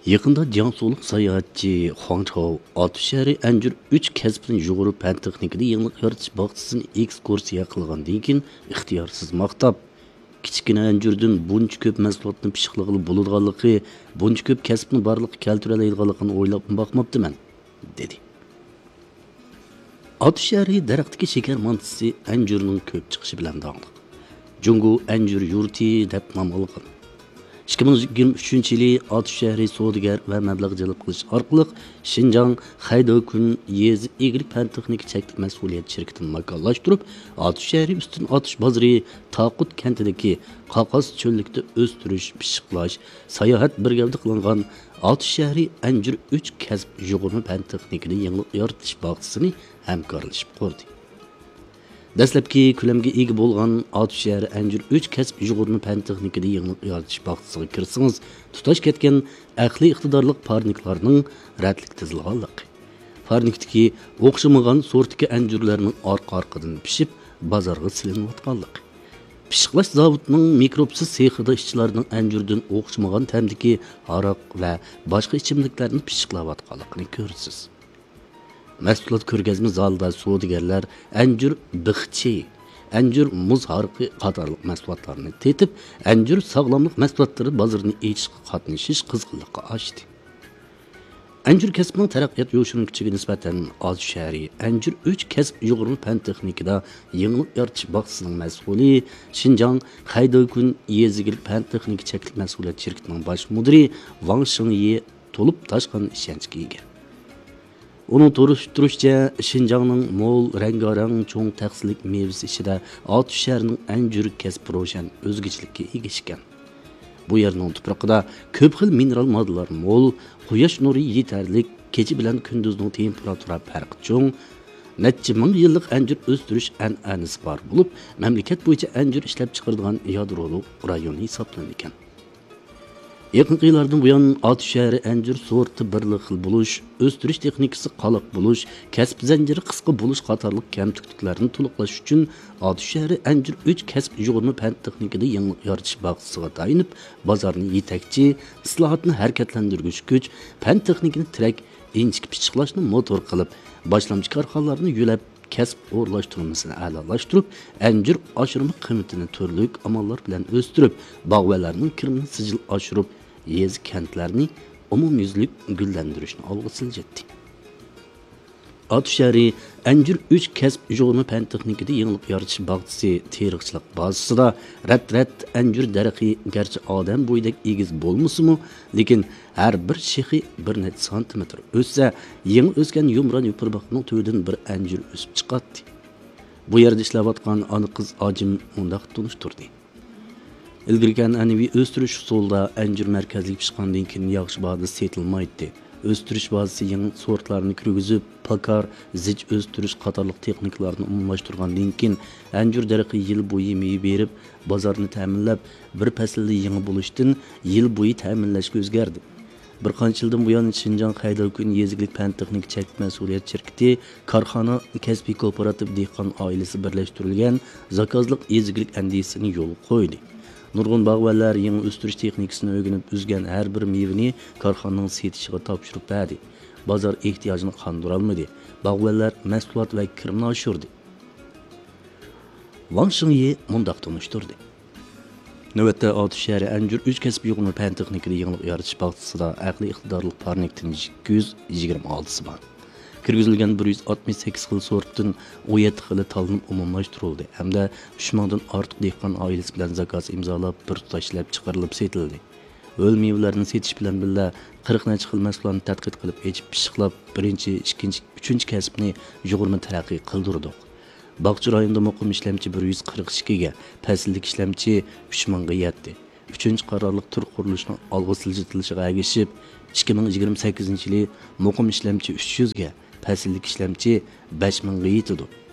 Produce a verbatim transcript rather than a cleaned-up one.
Yaqında Jiangsuluk sayohatchi Huang Chao Oti shahri Anjur uch kasbini yuqori fan texnikada yangilik yaratish bog'chasini ekskursiya qilgandan keyin ixtiyorsiz maqtab, kichkina Anjurdan buncha ko'p mahsulotni pishiqlig'i bo'ladiganligi, buncha ko'p kasbni barliqqa keltira oladiganligini o'ylab boqmabdiman, dedi. Oti shahri daraxtdagi shakar mantisi Anjurning ko'p chiqishi bilan dog'liq. Jungu Anjur yurti deb nom olgan. ikki ming yigirma uchinchi yili Oti shahri savdogar va mablag' jalb qilish orqali Xinjiang Haydokun yezi egrik fan texnika cheklik mas'uliyat shirkatini makonlashtirib, Oti shahri ustun otish bozori Taqut kentidagi Qaqos cho'llikda o'stirish, pishiqlash, sayohat birgavda qilingan Oti shahri Anjur uch kasb yuqori fan texnikani yangilik yaratish bog'chasini hamkorlashib qurdi. Dastlabki ko'lamga ega bo'lgan Oti shahri Anjur uch kasb yuqori fan texnikada yangilik yaratish bog'chasiga kirsangiz, tutash ketgan aqli iqtidorliq parniklarning ratlik tizilganligi. Parnikdagi o'xshamagan sortdagi anjurlarning orqa-orqadan pishib, bozorga silinayotganligi. Pishiqlash zavodining mikrobsiz sexida ishchilarning anjurdan o'xshamagan ta'mdagi aroq va boshqa ichimliklarni pishiqlayotganligini ko'rasiz. Mahsulot ko'rgazma zalida savdogarlar Anjur bixchi, Anjur muz harqi qatorliq mahsulotlarni tetib, Anjur sog'lomlik mahsulotlari bozorini echishga qatnashish qizg'inlikka ochdi. Anjur kasbining taraqqiyot yo'shirinishiga nisbatan Oti shahri Anjur uch kasb yuqori fan texnikada yangilik yaratish bog'chasining mas'uli Xinjiang Haydokun yezigil fan texnika cheklik mas'uliyat shirkatining bosh mudiri Wang Xingye to'lib toshgan ishonchga ega. Onun turishtirishcha Xinjiangning mo'l rangarang cho'ng taqsilik mevasi ichida Oti shahrining Anjur kasbi ro'shan o'zgachilikka ega ekan. Bu yerning tuprog'ida ko'p xil mineral moddalar mo'l, quyosh nuri yetarli, kecha bilan kunduzning temperatura farqi cho'ng, necha ming yillik anjur o'stirish an'anasi bor bo'lib, mamlakat bo'yicha anjur ishlab chiqaradigan yadroli rayon hisoblanadi ekan. Yaqin yillardan buyon Oti shahri Anjur sorti birli xil bo'lish, o'stirish texnikasi qaloq bo'lish, kasb zanjiri qisqa bo'lish qatorliq kamtukliklarni to'liqlash uchun Oti shahri Anjur uch kasb yuqori fan texnikada yangilik yaratish bog'chasiga tayinib, bozorni yetakchi, islohotni harakatlantirguvchi kuch, fan texnikani tirak, inchik pishiqlashni motor qilib, boshlamchi korxonalarni yo'lab kasb o'rlashtirmasini a'lolashtirib, Anjur oshirma qiymatini turli amallar bilan o'stirib, bog'valarning kirimini sijil oshirib, yez kentlarni umumyuzlik gullantirishni olg'a siljatdi. Oti shahri Anjur uch kasb yuqori fan texnikada yangilik yaratish bog'chasi teriqchilik bazasida rat-rat Anjur daraxti garchi odam bo'yidek egiz bo'lmasa-mu, lekin har bir shexi bir necha santimetr o'ssa, yangi o'sgan yumron yuparboqning to'yidan bir Anjur o'sib chiqadi. Bu yerda ishlayotgan ona qiz Ajim undaq tunishtirdi. Ilgirgan an'iviy o'stirish usulida Anjur markazli pishqandan keyin yaxshi bahada setilmaydi. O'stirish bazasi yangi sortlarni kirgizib, pakar, zich o'stirish qatorliq texnikalarni umumlashtirgandan keyin Anjur daraxti yil bo'yi meva berib, bozorni ta'minlab, bir faslda yangi bo'lishdan yil bo'yi ta'minlashga o'zgardi. Bir qancha yildan buyon Xinjiang Haydokun yeziglik fan texnika cheklik mas'uliyat shirkati korxona kasbiy kooperativ dehqon oilasi birlashtirilgan zakazliq yeziglik andisini yo'l qo'ydi. Nurg'un bog'vallar yangi o'stirish texnikasini o'rganib uzgan har bir mevani korxonaning setishiga topshirib berdi. Bozor ehtiyojini qondira olmadi. Bog'vallar mahsulot va kirimni oshirdi. Wang Xingye mundaq tunishtirdi. Navbatda Oti shahri Anjur uch kasb yuqori fan texnikada yangilik yaratish bog'chasida aqli iqtidorli parnikdan ikki yuz yigirma oltisi bor. Kirgizilgan bir yuz oltmish sakkiz xil sortdan o'n yetti xili tanlanib umumlashtirildi hamda uch mingdan ortiq dehqon oilasi bilan zakaz imzolab bir tutaj ishlab chiqarilib setildi. O'l mevalarni setish bilan birga qirq necha xil mahsulotni tadqiq qilib, echib pishiqlab, birinchi, ikkinchi, uchinchi kasbni yuqori taraqqiy qildirdik. Bog'cha rayonida muqim ishlamchi bir yuz qirq ikki ga, fasllik ishlamchi uch ming ga yetdi. uchinchi qarorliq tur qurilishning olg'a siljitilishiga ergashib, ikki ming yigirma sakkizinchi yili muqim ishlamchi uch yuz ga, fasllik ishlamchi besh ming ga yetdi.